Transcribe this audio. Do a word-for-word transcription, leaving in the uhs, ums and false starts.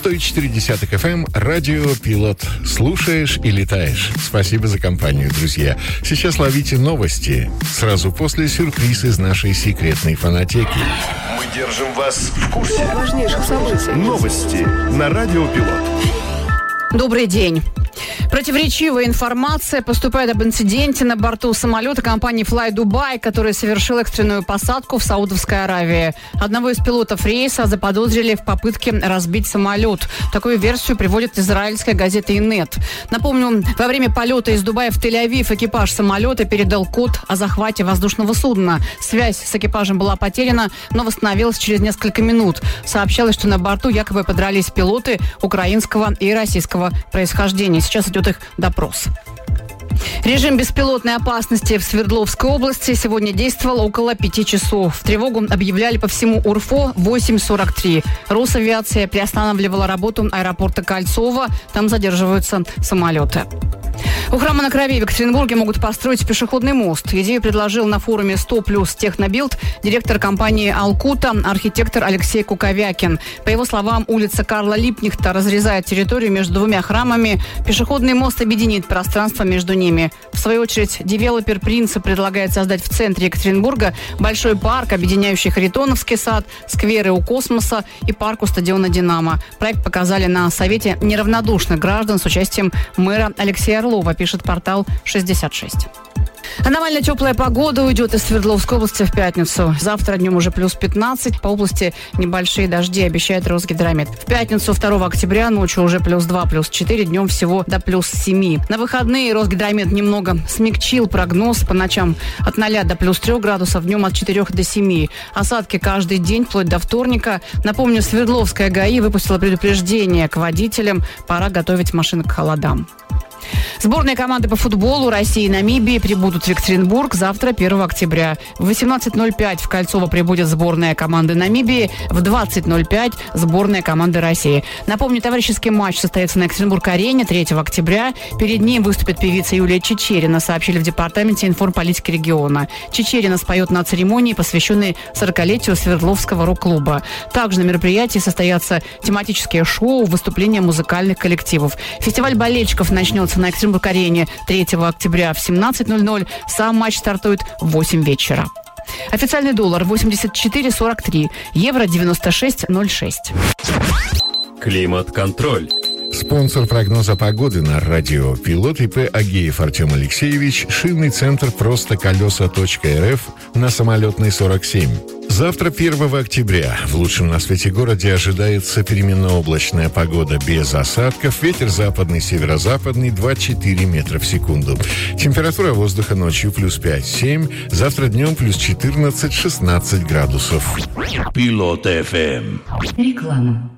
сто четыре десятых эф эм, радио «Пилот». Слушаешь и летаешь. Спасибо за компанию, друзья. Сейчас ловите новости. Сразу после сюрприз из нашей секретной фонотеки. Мы держим вас в курсе важнейших событий. Новости на радио «Пилот». Добрый день. Противоречивая информация поступает об инциденте на борту самолета компании Fly Dubai, который совершил экстренную посадку в Саудовской Аравии. Одного из пилотов рейса заподозрили в попытке разбить самолет. Такую версию приводит израильская газета «Инет». Напомню, во время полета из Дубая в Тель-Авив экипаж самолета передал код о захвате воздушного судна. Связь с экипажем была потеряна, но восстановилась через несколько минут. Сообщалось, что на борту якобы подрались пилоты украинского и российского происхождения. Сейчас идет их допрос. Режим беспилотной опасности в Свердловской области сегодня действовал около пяти часов. Тревогу объявляли по всему УРФО восемь сорок три. Росавиация приостанавливала работу аэропорта Кольцово. Там задерживаются самолеты. У храма на Крови в Екатеринбурге могут построить пешеходный мост. Идею предложил на форуме сто плюс Технобилд директор компании «Алкута», архитектор Алексей Куковякин. По его словам, улица Карла Липнихта разрезает территорию между двумя храмами. Пешеходный мост объединит пространство между ними. В свою очередь, девелопер «Принцип» предлагает создать в центре Екатеринбурга большой парк, объединяющий Харитоновский сад, скверы у Космоса и парк у стадиона «Динамо». Проект показали на Совете неравнодушных граждан с участием мэра Алексея Орлова, пишет портал шестьдесят шесть. Аномально теплая погода уйдет из Свердловской области в пятницу. Завтра днем уже плюс пятнадцать. По области небольшие дожди, обещает Росгидромет. В пятницу второго октября ночью уже плюс два, плюс четыре. Днем всего до плюс семь. На выходные Росгидромет немного смягчил прогноз. По ночам от ноля до плюс трех градусов, днем от четырех до семи. Осадки каждый день, вплоть до вторника. Напомню, Свердловская ГАИ выпустила предупреждение к водителям. Пора готовить машины к холодам. Сборные команды по футболу России и Намибии прибудут в Екатеринбург завтра, первого октября. В восемнадцать ноль пять в Кольцово прибудет сборная команды Намибии, в двадцать ноль пять сборная команды России. Напомню, товарищеский матч состоится на Екатеринбург-арене третьего октября. Перед ним выступит певица Юлия Чичерина, сообщили в департаменте информполитики региона. Чичерина споет на церемонии, посвященной сорокалетию Свердловского рок-клуба. Также на мероприятии состоятся тематические шоу, выступления музыкальных коллективов. Фестиваль болельщиков начнется на Екатеринбург-арене третьего октября в семнадцать ноль ноль. Сам матч стартует в восемь вечера. Официальный доллар восемьдесят четыре сорок три, евро девяносто шесть ноль шесть. Климат-контроль. Спонсор прогноза погоды на радио «Пилот» ИП Агеев Артем Алексеевич, шинный центр «Просто колеса точка эр эф» на Самолетной сорок семь. Завтра, первого октября, в лучшем на свете городе ожидается переменно-облачная погода без осадков, ветер западный, северо-западный два-четыре метра в секунду. Температура воздуха ночью плюс пять-семь, завтра днем плюс четырнадцать-шестнадцать градусов. Пилот эф эм. Реклама.